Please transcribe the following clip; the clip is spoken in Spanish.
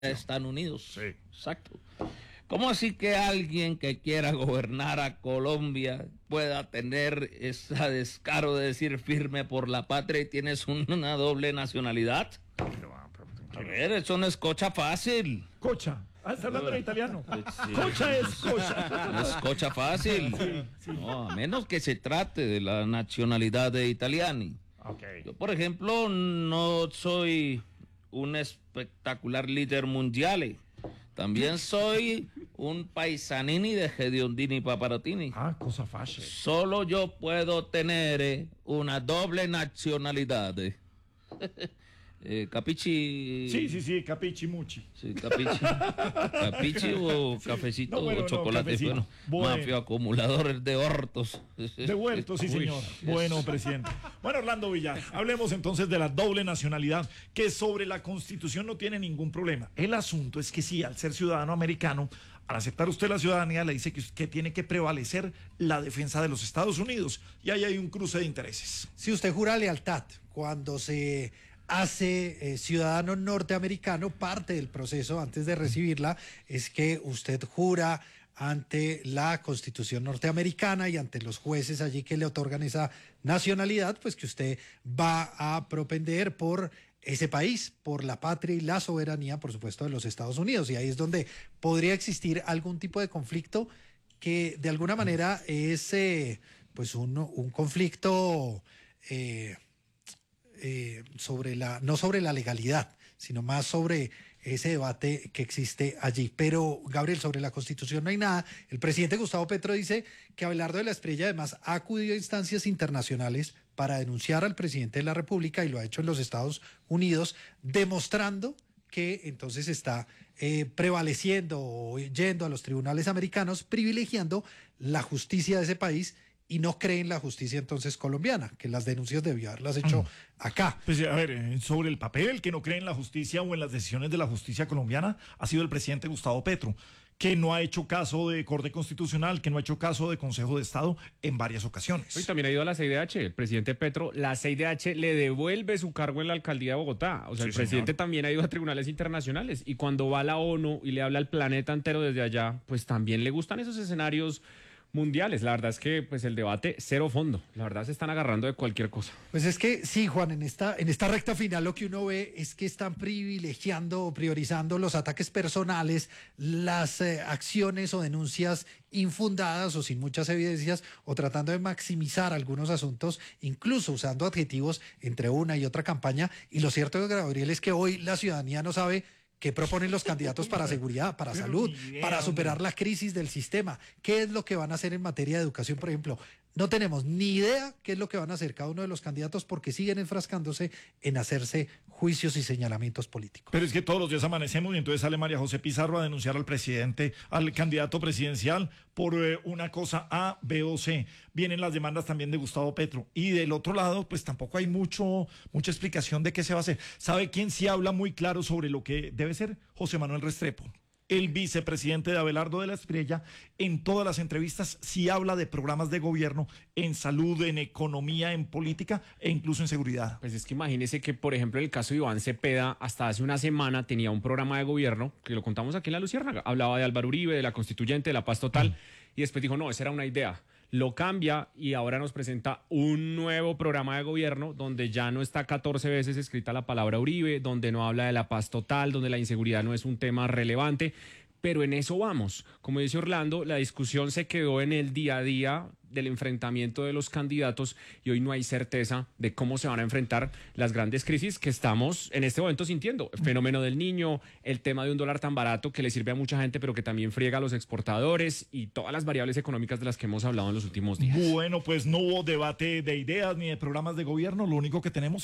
Estados Unidos. Sí. Exacto. ¿Cómo así que alguien que quiera gobernar a Colombia pueda tener ese descaro de decir firme por la patria y tienes una doble nacionalidad? A ver, eso no es cocha fácil. Cocha. Ah, está hablando en italiano. Sí. Cocha es cocha. No es cocha fácil. Sí. No, a menos que se trate de la nacionalidad de italiani. Okay. Yo, por ejemplo, no soy un espectacular líder mundial. También soy un paisanini de Gediondini Paparottini. Ah, cosa fácil. Solo yo puedo tener una doble nacionalidad. Capichi. Sí, capichi muchi. Sí, capichi. Capichi o cafecito o chocolate. Cafecito. Bueno, mafia acumuladores de hortos. De huertos, sí, señor. Bueno, presidente. Bueno, Orlando Villar, hablemos entonces de la doble nacionalidad, que sobre la Constitución no tiene ningún problema. El asunto es que sí, al ser ciudadano americano, al aceptar usted la ciudadanía, le dice que tiene que prevalecer la defensa de los Estados Unidos. Y ahí hay un cruce de intereses. Si usted jura lealtad cuando se hace ciudadano norteamericano, parte del proceso antes de recibirla es que usted jura ante la Constitución norteamericana y ante los jueces allí que le otorgan esa nacionalidad, pues que usted va a propender por ese país, por la patria y la soberanía, por supuesto, de los Estados Unidos. Y ahí es donde podría existir algún tipo de conflicto que de alguna manera es pues un conflicto no sobre la legalidad, sino más sobre ese debate que existe allí. Pero, Gabriel, sobre la Constitución no hay nada. El presidente Gustavo Petro dice que Abelardo de la Espriella además ha acudido a instancias internacionales para denunciar al presidente de la República y lo ha hecho en los Estados Unidos, demostrando que entonces está prevaleciendo o yendo a los tribunales americanos, privilegiando la justicia de ese país y no cree en la justicia entonces colombiana, que las denuncias debió haberlas hecho acá. Pues a ver, sobre el papel, que no cree en la justicia o en las decisiones de la justicia colombiana, ha sido el presidente Gustavo Petro, que no ha hecho caso de Corte Constitucional, que no ha hecho caso de Consejo de Estado en varias ocasiones. Y también ha ido a la CIDH. El presidente Petro, la CIDH le devuelve su cargo en la alcaldía de Bogotá. O sea, sí, el presidente también ha ido a tribunales internacionales. Y cuando va a la ONU y le habla al planeta entero desde allá, pues también le gustan esos escenarios mundiales. La verdad es que pues el debate cero fondo. La verdad se están agarrando de cualquier cosa. Pues es que sí, Juan, en esta recta final lo que uno ve es que están privilegiando o priorizando los ataques personales, las acciones o denuncias infundadas o sin muchas evidencias, o tratando de maximizar algunos asuntos, incluso usando adjetivos entre una y otra campaña. Y lo cierto, Gabriel, es que hoy la ciudadanía no sabe ¿qué proponen los candidatos para seguridad, para salud, para superar la crisis del sistema? ¿Qué es lo que van a hacer en materia de educación, por ejemplo? No tenemos ni idea qué es lo que van a hacer cada uno de los candidatos porque siguen enfrascándose en hacerse juicios y señalamientos políticos. Pero es que todos los días amanecemos y entonces sale María José Pizarro a denunciar al presidente, al candidato presidencial por una cosa A, B o C. Vienen las demandas también de Gustavo Petro. Y del otro lado, pues tampoco hay mucha explicación de qué se va a hacer. ¿Sabe quién sí habla muy claro sobre lo que debe ser? José Manuel Restrepo, el vicepresidente de Abelardo de la Espriella. En todas las entrevistas sí habla de programas de gobierno en salud, en economía, en política e incluso en seguridad. Pues es que imagínese que, por ejemplo, en el caso de Iván Cepeda, hasta hace una semana tenía un programa de gobierno, que lo contamos aquí en La Luciérnaga, hablaba de Álvaro Uribe, de la constituyente, de la paz total, y después dijo, no, esa era una idea. Lo cambia y ahora nos presenta un nuevo programa de gobierno donde ya no está 14 veces escrita la palabra Uribe, donde no habla de la paz total, donde la inseguridad no es un tema relevante. Pero en eso vamos. Como dice Orlando, la discusión se quedó en el día a día del enfrentamiento de los candidatos y hoy no hay certeza de cómo se van a enfrentar las grandes crisis que estamos en este momento sintiendo. El fenómeno del niño, el tema de un dólar tan barato que le sirve a mucha gente pero que también friega a los exportadores y todas las variables económicas de las que hemos hablado en los últimos días. Bueno, pues no hubo debate de ideas ni de programas de gobierno. Lo único que tenemos